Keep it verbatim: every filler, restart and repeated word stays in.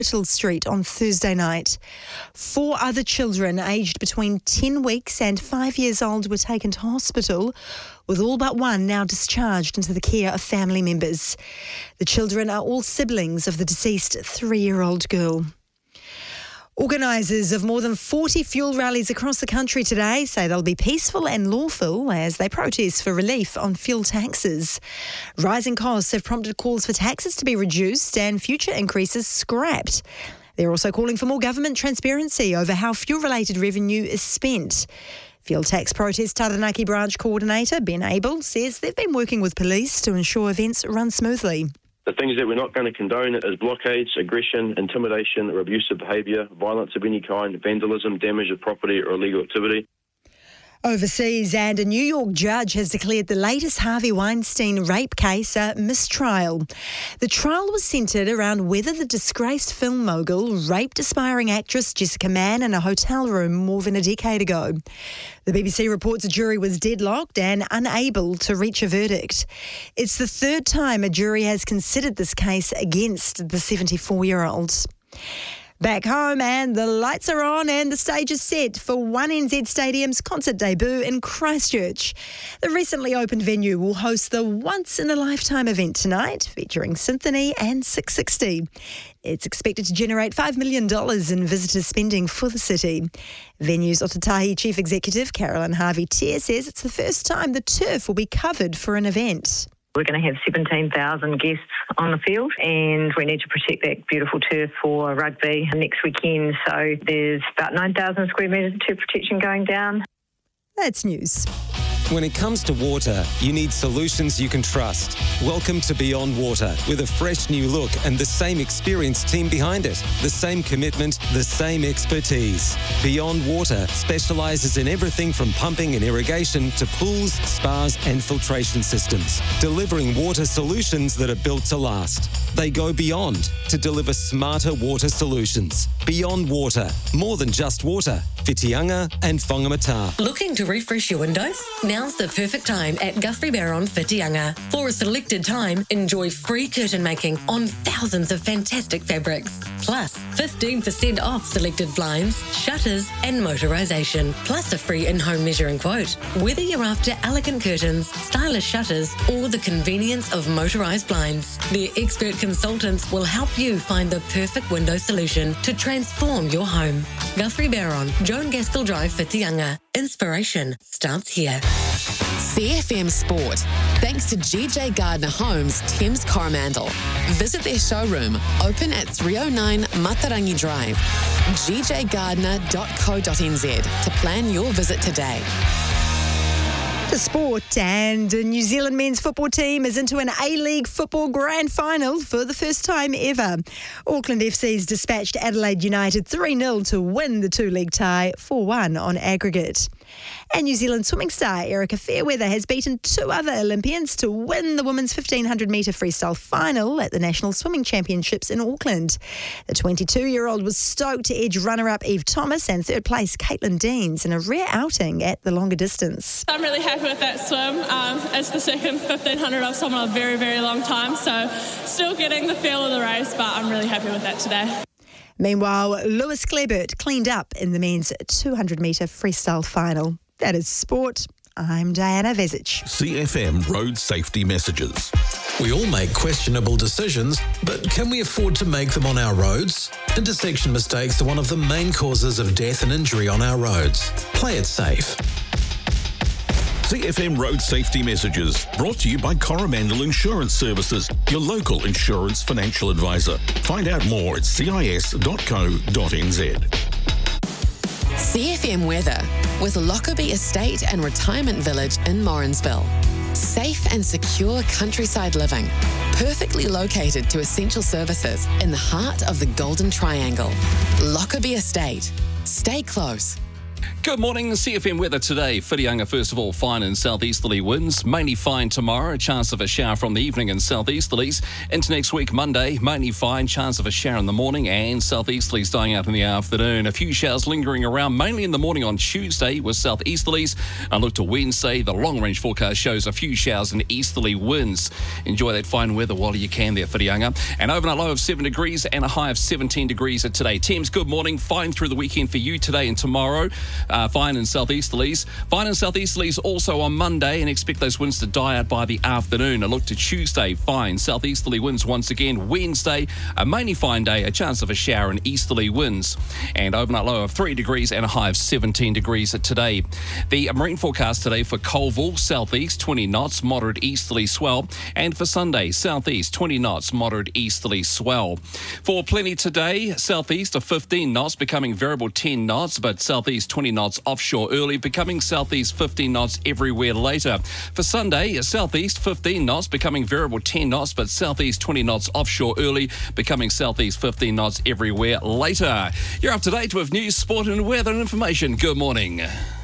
Little Street on Thursday night. Four other children aged between ten weeks and five years old were taken to hospital, with all but one now discharged into the care of family members. The children are all siblings of the deceased three-year-old girl. Organisers of more than forty fuel rallies across the country today say they'll be peaceful and lawful as they protest for relief on fuel taxes. Rising costs have prompted calls for taxes to be reduced and future increases scrapped. They're also calling for more government transparency over how fuel-related revenue is spent. Fuel tax protest Taranaki branch coordinator Ben Abel says they've been working with police to ensure events run smoothly. The things that we're not going to condone is blockades, aggression, intimidation or abusive behaviour, violence of any kind, vandalism, damage of property or illegal activity. Overseas, and a New York judge has declared the latest Harvey Weinstein rape case a mistrial. The trial was centred around whether the disgraced film mogul raped aspiring actress Jessica Mann in a hotel room more than a decade ago. The B B C reports a jury was deadlocked and unable to reach a verdict. It's the third time a jury has considered this case against the seventy-four-year-old. Back home, and the lights are on and the stage is set for One N Z Stadium's concert debut in Christchurch. The recently opened venue will host the once-in-a-lifetime event tonight, featuring Symphony and six sixty. It's expected to generate five million dollars in visitor spending for the city. Venue's Otatahi Chief Executive Carolyn Harvey-Tear says it's the first time the turf will be covered for an event. We're going to have seventeen thousand guests on the field and we need to protect that beautiful turf for rugby next weekend. So there's about nine thousand square metres of turf protection going down. That's news. When it comes to water, you need solutions you can trust. Welcome to Beyond Water, with a fresh new look and the same experienced team behind it. The same commitment, the same expertise. Beyond Water specialises in everything from pumping and irrigation to pools, spas and filtration systems, delivering water solutions that are built to last. They go beyond to deliver smarter water solutions. Beyond Water, more than just water. Whitianga and Whangamata. Looking to refresh your windows? Now's the perfect time at Guthrie Barron Whitianga. For a selected time, enjoy free curtain making on thousands of fantastic fabrics. Plus, fifteen percent off selected blinds, shutters and motorisation. Plus a free in-home measuring quote. Whether you're after elegant curtains, stylish shutters or the convenience of motorised blinds, their expert consultants will help you find the perfect window solution to transform your home. Guthrie Barron, Joan Gaskell Drive, Whitianga. Inspiration starts here. C F M Sport, thanks to G J Gardner Homes, Thames Coromandel. Visit their showroom, open at three oh nine Matarangi Drive. g j gardner dot co dot n z to plan your visit today. The sport, and the New Zealand men's football team is into an A-League football grand final for the first time ever. Auckland F C's dispatched Adelaide United three nil to win the two-league tie four one on aggregate. And New Zealand swimming star Erica Fairweather has beaten two other Olympians to win the women's fifteen hundred metre freestyle final at the National Swimming Championships in Auckland. The twenty-two-year-old was stoked to edge runner-up Eve Thomas and third place Caitlin Deans in a rare outing at the longer distance. I'm really happy with that swim. Um, it's the second fifteen hundred I've swum in a very, very long time, so still getting the feel of the race, but I'm really happy with that today. Meanwhile, Lewis Klebert cleaned up in the men's two hundred metre freestyle final. That is sport. I'm Diana Vezic. C F M Road Safety Messages. We all make questionable decisions, but can we afford to make them on our roads? Intersection mistakes are one of the main causes of death and injury on our roads. Play it safe. C F M Road Safety Messages, brought to you by Coromandel Insurance Services, your local insurance financial advisor. Find out more at c i s dot co dot n z. C F M weather with Lockerbie Estate and Retirement Village in Morrinsville. Safe and secure countryside living, perfectly located to essential services in the heart of the Golden Triangle. Lockerbie Estate. Stay close. Good morning, C F M weather today. Whitianga, first of all, fine and southeasterly winds. Mainly fine tomorrow, a chance of a shower from the evening and southeasterlies. Into next week, Monday, mainly fine, chance of a shower in the morning and southeasterlies dying out in the afternoon. A few showers lingering around, mainly in the morning on Tuesday with southeasterlies. And look to Wednesday, the long-range forecast shows a few showers and easterly winds. Enjoy that fine weather while you can there, Whitianga. An overnight low of seven degrees and a high of seventeen degrees at today. Thames, good morning. Fine through the weekend for you today and tomorrow. Uh, fine and southeasterlies. Fine and southeasterlies also on Monday, and expect those winds to die out by the afternoon. A look to Tuesday, fine. Southeasterly winds once again. Wednesday, a mainly fine day, a chance of a shower and easterly winds. And overnight low of three degrees and a high of seventeen degrees at today. The marine forecast today for Colville, southeast, twenty knots, moderate easterly swell. And for Sunday, southeast, twenty knots, moderate easterly swell. For Plenty today, southeast of fifteen knots, becoming variable ten knots, but southeast twenty knots offshore early, becoming southeast fifteen knots everywhere later. For Sunday, southeast fifteen knots, becoming variable ten knots, but southeast twenty knots offshore early, becoming southeast fifteen knots everywhere later. You're up to date with news, sport and weather and information. Good morning.